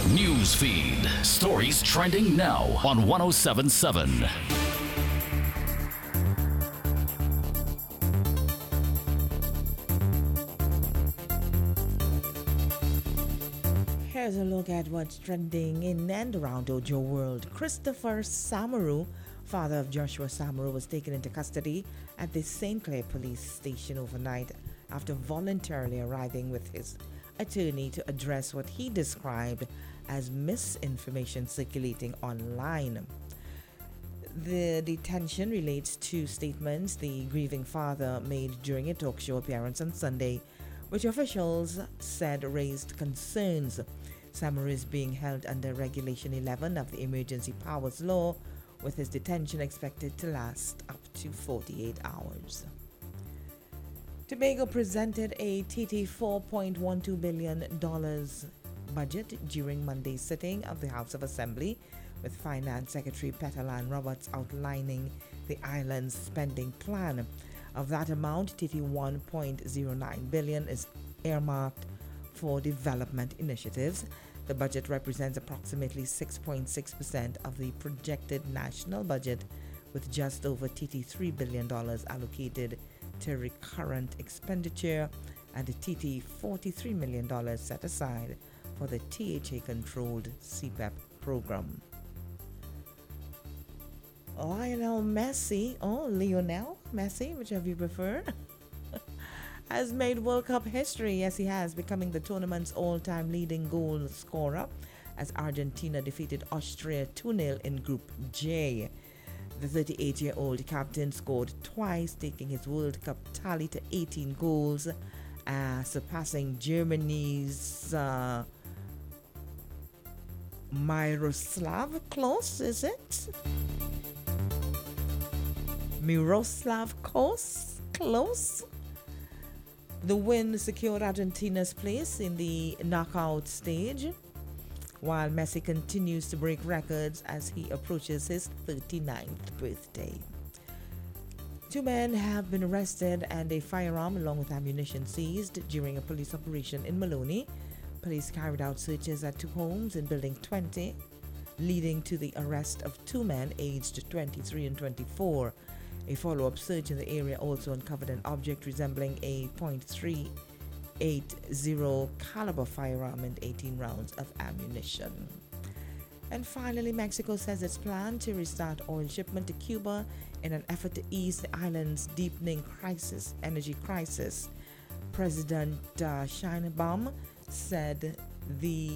News feed. Stories trending now on 1077. Here's a look at what's trending in and around your world. Christopher Samaru, father of Joshua Samaru, was taken into custody at the St. Clair police station overnight after voluntarily arriving with his attorney to address what he described as misinformation circulating online. The detention relates to statements the grieving father made during a talk show appearance on Sunday, which officials said raised concerns. Samaru is being held under Regulation 11 of the Emergency Powers Law, with his detention expected to last up to 48 hours. Tobago presented a TT $4.12 billion budget during Monday's sitting of the House of Assembly, with Finance Secretary Petalan Roberts outlining the island's spending plan. Of that amount, TT $1.09 billion is earmarked for development initiatives. The budget represents approximately 6.6% of the projected national budget, with just over TT $3 billion allocated to recurrent expenditure and a TT $43 million set aside for the THA-controlled CPEP program. Lionel Messi, or Lionel Messi, whichever you prefer, has made World Cup history. Yes, he has, becoming the tournament's all-time leading goal scorer as Argentina defeated Austria 2-0 in Group J. The 38-year-old captain scored twice, taking his World Cup tally to 18 goals, surpassing Germany's Miroslav Klose, is it? Miroslav Klose. The win secured Argentina's place in the knockout stage, while Messi continues to break records as he approaches his 39th birthday. 2 men have been arrested and a firearm along with ammunition seized during a police operation in Maloney. Police carried out searches at 2 homes in Building 20, leading to the arrest of 2 men aged 23 and 24. A follow-up search in the area also uncovered an object resembling a .380 caliber firearm and 18 rounds of ammunition. And finally, Mexico says its plan to restart oil shipment to Cuba in an effort to ease the island's deepening energy crisis. President Sheinbaum said the